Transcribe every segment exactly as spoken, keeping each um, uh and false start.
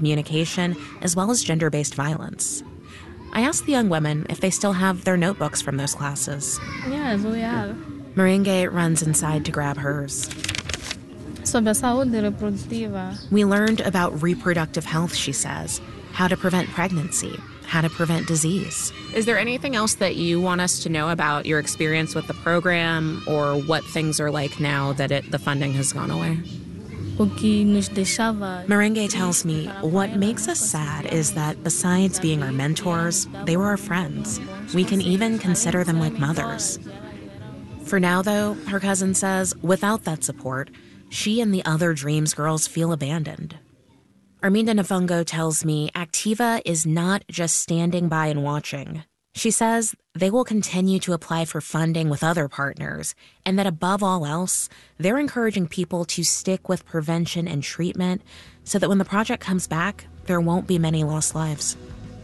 communication, as well as gender-based violence. I asked the young women if they still have their notebooks from those classes. Yes, we have. Merengue runs inside to grab hers. Sobre a saúde reprodutiva. We learned about reproductive health, she says, how to prevent pregnancy, how to prevent disease. Is there anything else that you want us to know about your experience with the program or what things are like now that it, the funding has gone away? O que nos deixava. Merengue tells me what makes us sad is that besides being our mentors, they were our friends. We can even consider them like mothers. For now, though, her cousin says, without that support, she and the other Dreams girls feel abandoned. Arminda Nafongo tells me Activa is not just standing by and watching. She says they will continue to apply for funding with other partners, and that above all else, they're encouraging people to stick with prevention and treatment so that when the project comes back, there won't be many lost lives.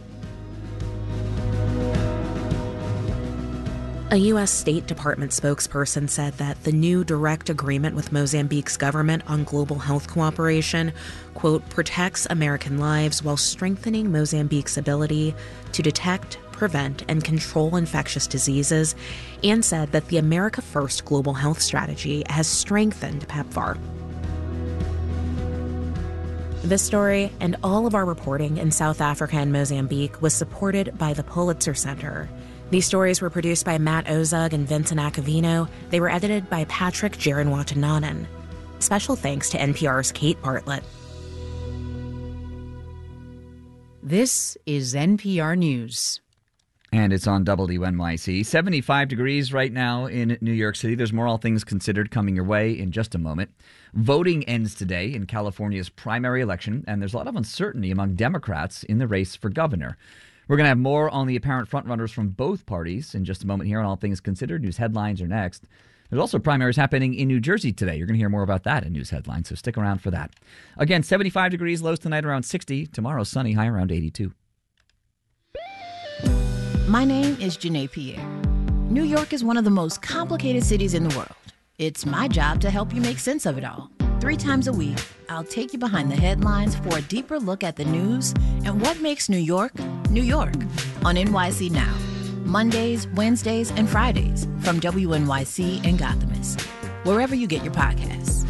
A U S State Department spokesperson said that the new direct agreement with Mozambique's government on global health cooperation, quote, protects American lives while strengthening Mozambique's ability to detect, prevent, and control infectious diseases, and said that the America First global health strategy has strengthened PEPFAR. This story and all of our reporting in South Africa and Mozambique was supported by the Pulitzer Center. These stories were produced by Matt Ozug and Vincent Acavino. They were edited by Patrick Jaron-Watananen. Special thanks to N P R's Kate Bartlett. This is N P R News. And it's on W N Y C. seventy-five degrees right now in New York City. There's more All Things Considered coming your way in just a moment. Voting ends today in California's primary election, and there's a lot of uncertainty among Democrats in the race for governor. We're going to have more on the apparent frontrunners from both parties in just a moment here on All Things Considered. News headlines are next. There's also primaries happening in New Jersey today. You're going to hear more about that in news headlines, so stick around for that. Again, seventy-five degrees, lows tonight around sixty. Tomorrow, sunny, high around eighty-two. My name is Janae Pierre. New York is one of the most complicated cities in the world. It's my job to help you make sense of it all. Three times a week, I'll take you behind the headlines for a deeper look at the news and what makes New York, New York, on N Y C Now. Mondays, Wednesdays, and Fridays from W N Y C and Gothamist. Wherever you get your podcasts.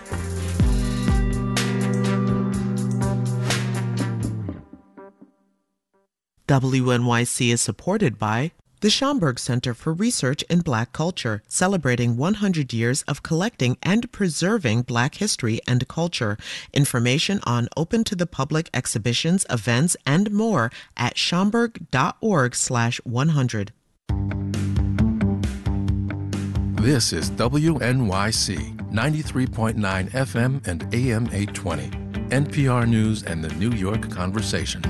W N Y C is supported by the Schomburg Center for Research in Black Culture, celebrating one hundred years of collecting and preserving Black history and culture. Information on open-to-the-public exhibitions, events, and more at schomburg.org slash 100. This is W N Y C, ninety-three point nine F M and A M eight twenty, N P R News and the New York Conversation.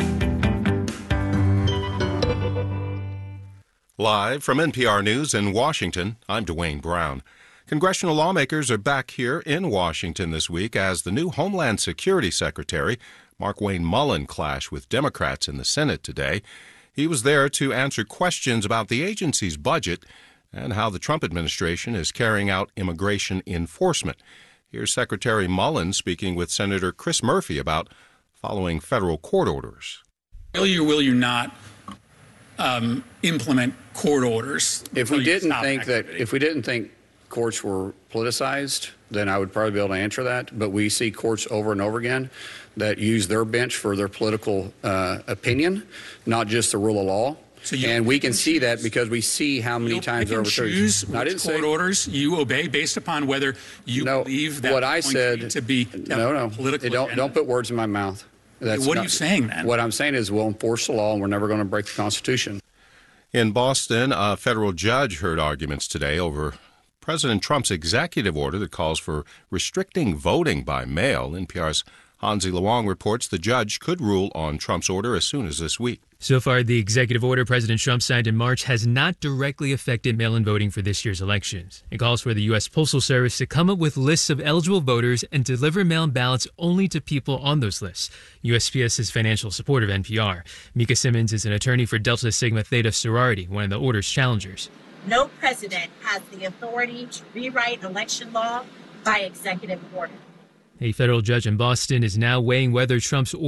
Live from N P R News in Washington, I'm Dwayne Brown. Congressional lawmakers are back here in Washington this week as the new Homeland Security Secretary, Markwayne Mullin, clashed with Democrats in the Senate today. He was there to answer questions about the agency's budget and how the Trump administration is carrying out immigration enforcement. Here's Secretary Mullin speaking with Senator Chris Murphy about following federal court orders. Will you or will you not Um, implement court orders? If we didn't think that, if we didn't think courts were politicized, then I would probably be able to answer that. But we see courts over and over again that use their bench for their political uh, opinion, not just the rule of law. So you, and we can see that because we see how many times they're overturned. Choose I didn't court say, orders you obey based upon whether you no, believe that what I said to be no, no. political. Don't don't put words in my mouth. That's what not, are you saying then? What I'm saying is we'll enforce the law and we're never going to break the Constitution. In Boston, a federal judge heard arguments today over President Trump's executive order that calls for restricting voting by mail. N P R's Hansi Luong reports the judge could rule on Trump's order as soon as this week. So far, the executive order President Trump signed in March has not directly affected mail-in voting for this year's elections. It calls for the U S Postal Service to come up with lists of eligible voters and deliver mail-in ballots only to people on those lists. U S P S is financial support of N P R. Mika Simmons is an attorney for Delta Sigma Theta sorority, one of the order's challengers. No president has the authority to rewrite election law by executive order. A federal judge in Boston is now weighing whether Trump's